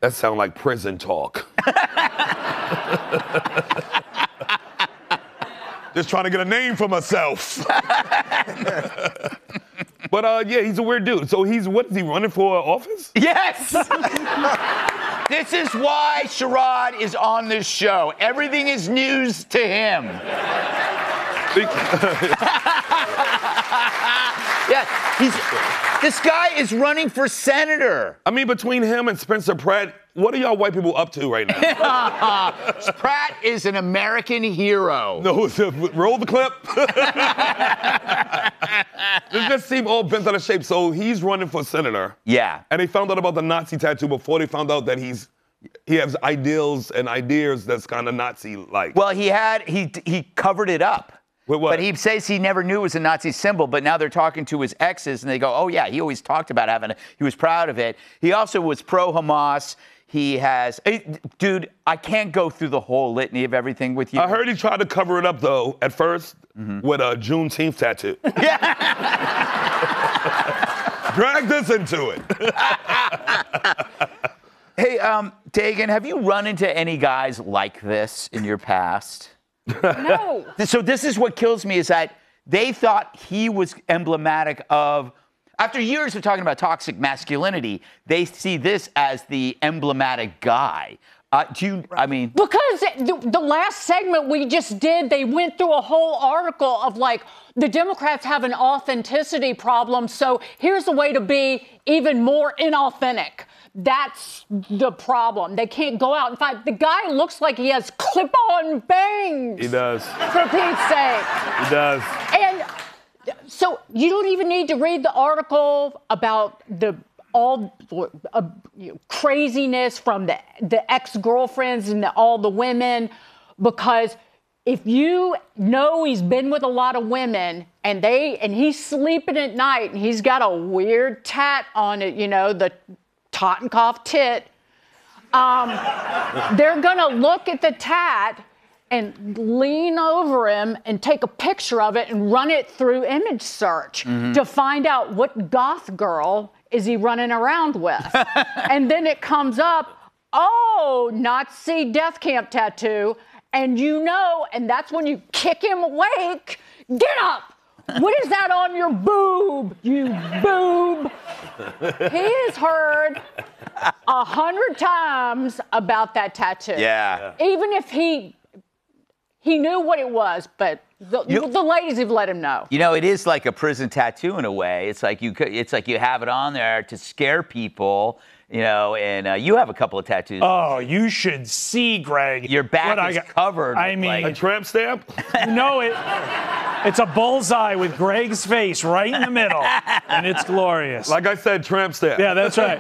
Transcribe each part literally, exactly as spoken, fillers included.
That sounds like prison talk. Just trying to get a name for myself. But uh, yeah, he's a weird dude. So he's, what is he, running for office? Yes! This is why Sherrod is on this show. Everything is news to him. Yeah, he's, this guy is running for senator. I mean, between him and Spencer Pratt, what are y'all white people up to right now? Pratt is an American hero. No, roll the clip. This just seemed all bent out of shape. So he's running for senator. Yeah. And they found out about the Nazi tattoo before they found out that he's he has ideals and ideas that's kind of Nazi-like. Well, he had he he covered it up. With what? But he says he never knew it was a Nazi symbol, but now they're talking to his exes and they go, oh yeah, he always talked about having it. He was proud of it. He also was pro-Hamas. He has, dude, I can't go through the whole litany of everything with you. I heard he tried to cover it up, though, at first, mm-hmm. with a Juneteenth tattoo. Yeah. Drag this into it. Hey, um, Dagan, have you run into any guys like this in your past? No. So this is what kills me is that they thought he was emblematic of, after years of talking about toxic masculinity, they see this as the emblematic guy. Uh, do you, I mean... Because the, the last segment we just did, they went through a whole article of like, the Democrats have an authenticity problem, so here's a way to be even more inauthentic. That's the problem. They can't go out and fight. The guy looks like he has clip-on bangs. He does. For Pete's sake. He does. And so you don't even need to read the article about the all uh, you know, craziness from the, the ex-girlfriends and the, all the women, because if you know he's been with a lot of women and they and he's sleeping at night and he's got a weird tat on it, you know, the Totenkopf tit, um, they're gonna look at the tat and lean over him and take a picture of it and run it through image search mm-hmm. to find out what goth girl is he running around with. And then it comes up, oh, Nazi death camp tattoo. And you know, and that's when you kick him awake. Get up! What is that on your boob, you boob? He has heard a hundred times about that tattoo. Yeah. Even if he he knew what it was, but the, you, the ladies have let him know. You know, it is like a prison tattoo in a way. It's like you it's like you have it on there to scare people. You know, and uh, you have a couple of tattoos. Oh, you should see, Greg. Your back what is I got, covered. I mean, like a tramp stamp? No, it. It's a bullseye with Greg's face right in the middle, and it's glorious. Like I said, tramp stamp. Yeah, that's right.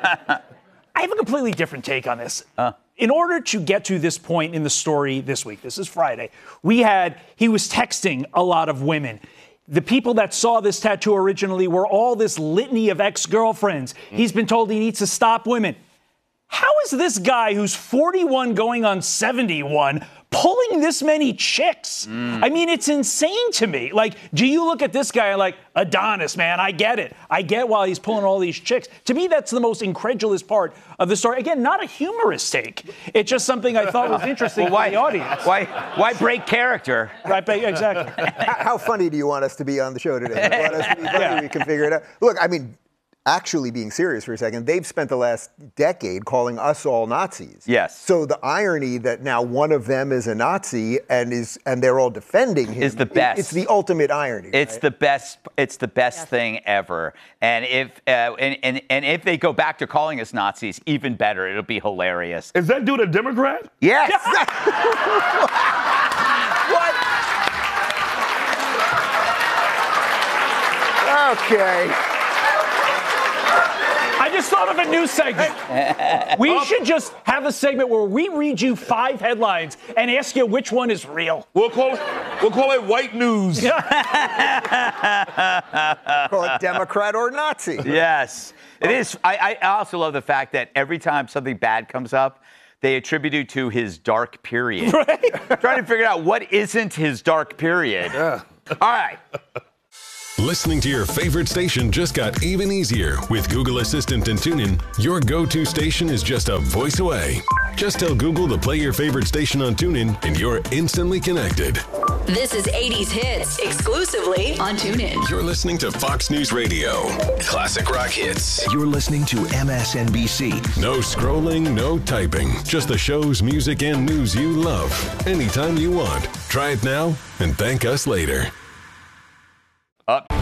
I have a completely different take on this. Uh. In order to get to this point in the story this week, this is Friday, we had, he was texting a lot of women. The people that saw this tattoo originally were all this litany of ex-girlfriends. Mm. He's been told he needs to stop women. How is this guy who's forty-one going on seventy-one pulling this many chicks? Mm. I mean, it's insane to me. Like, do you look at this guy and like, Adonis, man, I get it. I get why he's pulling all these chicks. To me, that's the most incredulous part of the story. Again, not a humorous take. It's just something I thought was interesting well, why, for the audience. Why, why break character? Right, exactly. How funny do you want us to be on the show today? You want us to be funny? Yeah. We can figure it out. Look, I mean, actually being serious for a second, they've spent the last decade calling us all Nazis. Yes. So the irony that now one of them is a Nazi and is and they're all defending him is the best. It's the ultimate irony. It's right? the best. It's the best yes. thing ever. And if uh, and, and and if they go back to calling us Nazis, even better. It'll be hilarious. Is that dude a Democrat? Yes. What? Okay. I just thought of a new segment. We should just have a segment where we read you five headlines and ask you which one is real. We'll call it, we'll call it white news. Call it Democrat or Nazi. Yes, it is. I, I also love the fact that every time something bad comes up, they attribute it to his dark period. Right? Trying to figure out what isn't his dark period. Yeah. All right. Listening to your favorite station just got even easier. With Google Assistant and TuneIn, your go-to station is just a voice away. Just tell Google to play your favorite station on TuneIn, and you're instantly connected. This is eighties Hits, exclusively on TuneIn. You're listening to Fox News Radio. Classic rock hits. You're listening to M S N B C. No scrolling, no typing. Just the shows, music, and news you love. Anytime you want. Try it now and thank us later. Up.